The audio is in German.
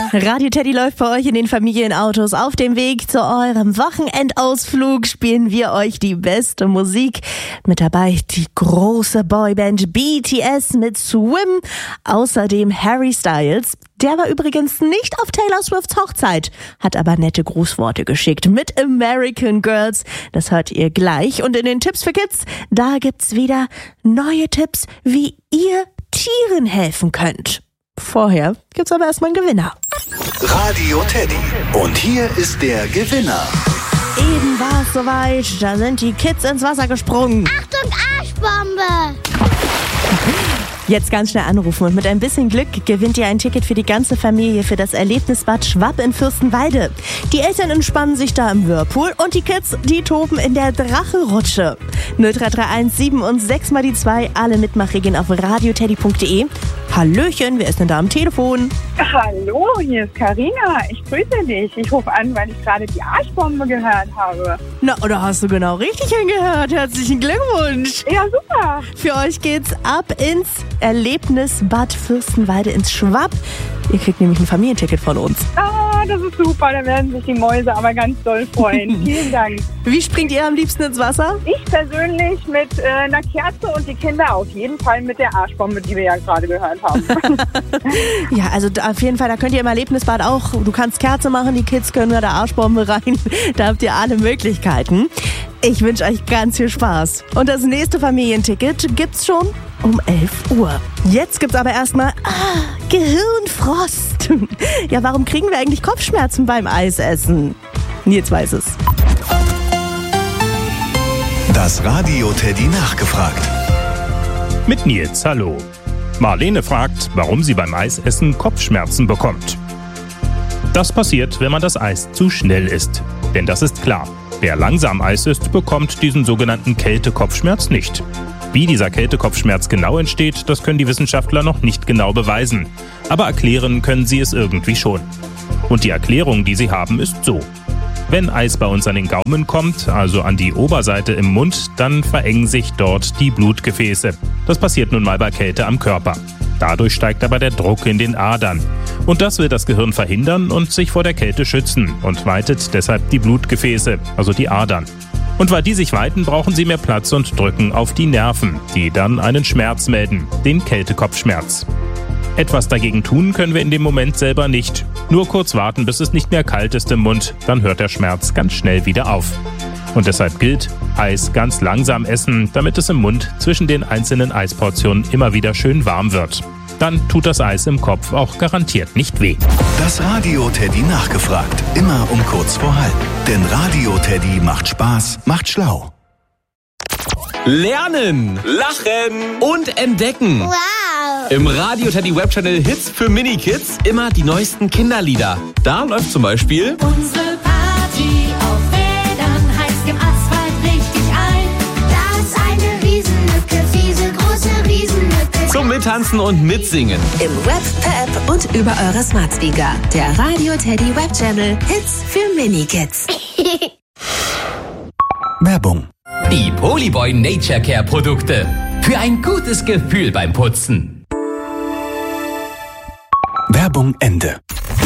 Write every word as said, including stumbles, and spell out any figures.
Radio Teddy läuft bei euch in den Familienautos. Auf dem Weg zu eurem Wochenendausflug spielen wir euch die beste Musik. Mit dabei die große Boyband B T S mit Swim. Außerdem Harry Styles. Der war übrigens nicht auf Taylor Swifts Hochzeit, hat aber nette Grußworte geschickt mit American Girls. Das hört ihr gleich. Und in den Tipps für Kids, da gibt's wieder neue Tipps, wie ihr Tieren helfen könnt. Vorher gibt's aber erstmal einen Gewinner. Radio Teddy. Und hier ist der Gewinner. Eben war es soweit, da sind die Kids ins Wasser gesprungen. Achtung, Arschbombe! Jetzt ganz schnell anrufen und mit ein bisschen Glück gewinnt ihr ein Ticket für die ganze Familie für das Erlebnisbad Schwapp in Fürstenwalde. Die Eltern entspannen sich da im Whirlpool und die Kids, die toben in der Drachenrutsche. null drei drei eins sieben und sechs mal die zwei, alle Mitmachregeln auf radioteddy punkt de. Hallöchen, wer ist denn da am Telefon? Hallo, hier ist Carina. Ich grüße dich. Ich rufe an, weil ich gerade die Arschbombe gehört habe. Na, oder hast du genau richtig hingehört? Herzlichen Glückwunsch. Ja, super. Für euch geht's ab ins Erlebnisbad Fürstenwalde ins Schwapp. Ihr kriegt nämlich ein Familienticket von uns. Ah, das ist super. Da werden sich die Mäuse aber ganz doll freuen. Vielen Dank. Wie springt ihr am liebsten ins Wasser? Ich persönlich mit äh, einer Kerze und die Kinder auf jeden Fall mit der Arschbombe, die wir ja gerade gehört haben. Ja, also auf jeden Fall, da könnt ihr im Erlebnisbad auch, du kannst Kerze machen, die Kids können mit der Arschbombe rein. Da habt ihr alle Möglichkeiten. Ich wünsche euch ganz viel Spaß. Und das nächste Familienticket gibt's schon um elf Uhr. Jetzt gibt's aber erstmal ah, Gehirnfrost. Ja, warum kriegen wir eigentlich Kopfschmerzen beim Eisessen? Nils weiß es. Das Radio Teddy nachgefragt. Mit Nils, hallo. Marlene fragt, warum sie beim Eisessen Kopfschmerzen bekommt. Das passiert, wenn man das Eis zu schnell isst. Denn das ist klar. Wer langsam Eis isst, bekommt diesen sogenannten Kältekopfschmerz nicht. Wie dieser Kältekopfschmerz genau entsteht, das können die Wissenschaftler noch nicht genau beweisen. Aber erklären können sie es irgendwie schon. Und die Erklärung, die sie haben, ist so. Wenn Eis bei uns an den Gaumen kommt, also an die Oberseite im Mund, dann verengen sich dort die Blutgefäße. Das passiert nun mal bei Kälte am Körper. Dadurch steigt aber der Druck in den Adern. Und das will das Gehirn verhindern und sich vor der Kälte schützen und weitet deshalb die Blutgefäße, also die Adern. Und weil die sich weiten, brauchen sie mehr Platz und drücken auf die Nerven, die dann einen Schmerz melden, den Kältekopfschmerz. Etwas dagegen tun können wir in dem Moment selber nicht. Nur kurz warten, bis es nicht mehr kalt ist im Mund, dann hört der Schmerz ganz schnell wieder auf. Und deshalb gilt, Eis ganz langsam essen, damit es im Mund zwischen den einzelnen Eisportionen immer wieder schön warm wird. Dann tut das Eis im Kopf auch garantiert nicht weh. Das Radio Teddy nachgefragt. Immer um kurz vor halb. Denn Radio Teddy macht Spaß, macht schlau. Lernen, lachen und entdecken. Wow! Im Radio Teddy Webchannel Hits für Mini-Kids immer die neuesten Kinderlieder. Da läuft zum Beispiel Unsere Party auf Rädern heizt dem Asphalt richtig ein. Da ist eine Riesenlücke, fiese große Riesenlücke. zum Mittanzen und Mitsingen. Im Web, per App und über eure Smart Speaker. Der Radio Teddy Webchannel Hits für Mini-Kids. Werbung. Die Polyboy Nature Care Produkte. Für ein gutes Gefühl beim Putzen. Werbung Ende.